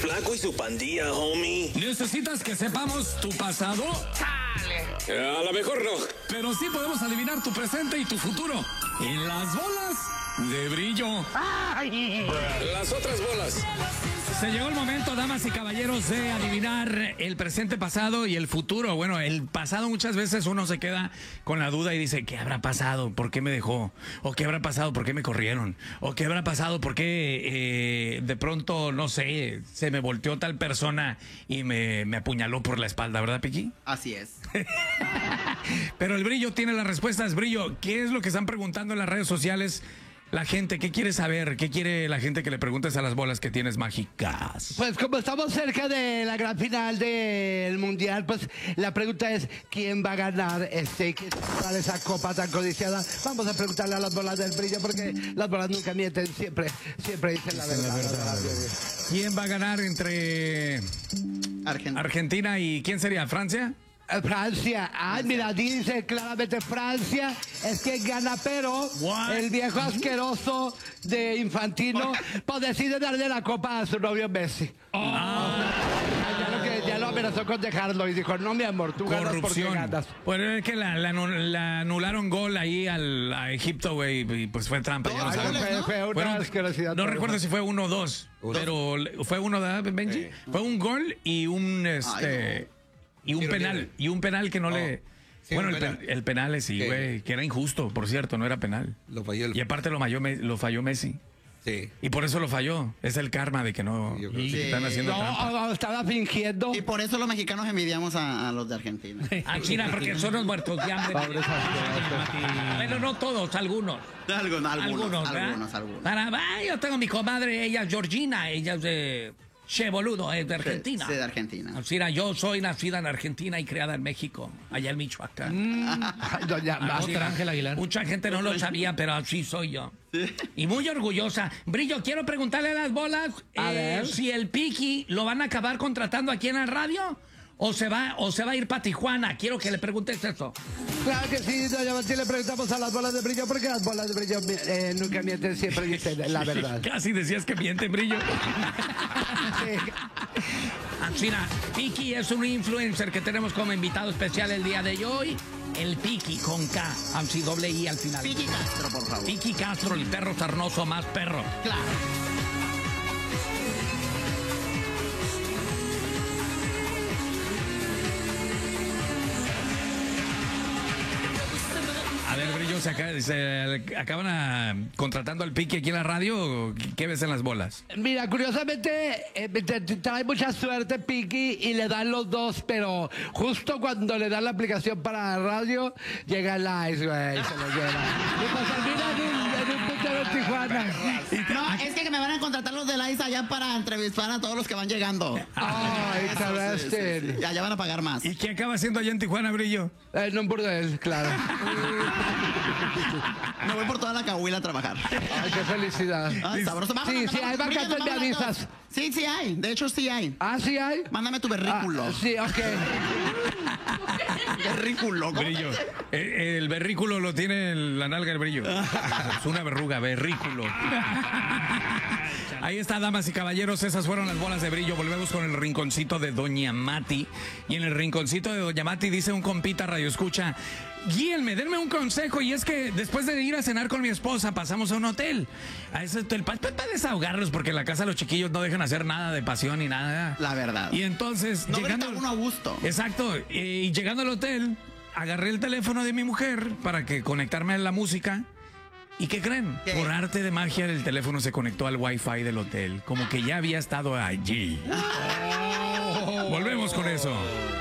Flaco y su pandilla, homie. ¿Necesitas que sepamos tu pasado? A lo mejor no. Pero sí podemos adivinar tu presente y tu futuro. En las bolas de brillo. Las otras bolas. Se llegó el momento, damas y caballeros, de adivinar el presente, pasado y el futuro. Bueno, el pasado muchas veces uno se queda con la duda y dice, ¿qué habrá pasado? ¿Por qué me dejó? ¿O qué habrá pasado? ¿Por qué me corrieron? ¿O qué habrá pasado? ¿Por qué de pronto, no sé, se me volteó tal persona y me apuñaló por la espalda, ¿verdad, Piqui? Así es. Pero el Brillo tiene las respuestas. Brillo, ¿qué es lo que están preguntando en las redes sociales? La gente, ¿qué quiere saber? ¿Qué quiere la gente que le preguntes a las bolas que tienes mágicas? Pues como estamos cerca de la gran final del Mundial, pues la pregunta es ¿quién va a ganar quién va a esa copa tan codiciada? Vamos a preguntarle a las bolas del Brillo porque las bolas nunca mienten, siempre dicen la verdad. ¿Quién va a ganar entre Argentina y quién sería? ¿Francia? Francia. Ay, mira, dice claramente Francia es quien gana, pero el viejo asqueroso de Infantino pues decide darle la copa a su novio Messi. Ya lo amenazó con dejarlo y dijo, no, mi amor, tú ganas porque ganas. Pues es que la anularon gol ahí a Egipto, güey, y pues fue trampa. Fue una asquerosidad. No recuerdo si fue 1 o 2, pero fue uno, ¿verdad, Benji? Fue un gol y un penal. Y un penal que no le... Sí, bueno, el penal sí, güey, que era injusto, por cierto, no era penal. Lo falló y aparte lo falló Messi. Sí. Y por eso lo falló. Es el karma de que no están haciendo trampa. No, estaba fingiendo. Y por eso los mexicanos envidiamos a los de Argentina. A China, porque son los muertos de hambre. Bueno, no todos, algunos. Algunos. Yo tengo mi comadre, ella es Georgina, ella es de... Che, boludo, es de Argentina. Sí, de Argentina. Así era, yo soy nacida en Argentina y criada en México, allá en Michoacán. Doña Ángel Aguilar. Mucha gente no lo sabía, pero así soy yo. Sí. Y muy orgullosa. Brillo, quiero preguntarle a las bolas si el Piqui lo van a acabar contratando aquí en la radio o se va a ir para Tijuana. Quiero que le preguntes eso. Claro que sí, doña Martín, le preguntamos a las bolas de Brillo porque las bolas de Brillo nunca mienten, siempre dicen la verdad. Casi decías que miente, Brillo. China, Piqui es un influencer que tenemos como invitado especial el día de hoy. El Piqui con K, así doble I al final. Piqui Castro, por favor. Piqui Castro, el perro sarnoso más perro. Claro. A ver, Brillo, se acaban contratando al Piqui aquí en la radio. ¿Qué ves en las bolas? Mira, curiosamente, trae mucha suerte Piqui y le dan los dos, pero justo cuando le dan la aplicación para la radio, llega el Ice, güey, y se lo lleva. Y pues termina en un puntero de Tijuana. No, es que me van a contratar los de la ISA allá para entrevistar a todos los que van llegando. Ay, interesting. Sí. Allá van a pagar más. ¿Y qué acaba haciendo allá en Tijuana, Brillo? En un burdel, claro. Me voy por toda la Cahuila a trabajar. Ay, qué felicidad. Ay, sabroso. Sí, hay vacantes, me avisas. Sí hay. De hecho, sí hay. ¿Ah, sí hay? Mándame tu berrículo. Sí, ok. Berrículo. Brillo. El berrículo lo tiene en la nalga el Brillo. Es una verruga, berrículo. Ahí está, damas y caballeros, esas fueron las bolas de Brillo. Volvemos con el rinconcito de Doña Mati. Y en el rinconcito de Doña Mati dice un compita radio escucha: guíenme, denme un consejo. Y es que después de ir a cenar con mi esposa, pasamos a un hotel. A ese hotel para desahogarlos, porque en la casa los chiquillos no dejan hacer nada de pasión ni nada. La verdad. Y entonces, no llegando uno a gusto. Exacto. Y llegando al hotel, agarré el teléfono de mi mujer para que conectarme a la música. ¿Y qué creen? ¿Qué? Por arte de magia, el teléfono se conectó al Wi-Fi del hotel. Como que ya había estado allí. Volvemos con eso.